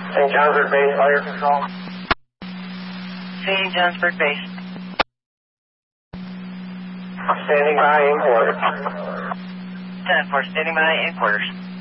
St. Johnsburg Base, fire control. St. Johnsburg Base. Standing by in quarters. 10-4, standing by in quarters.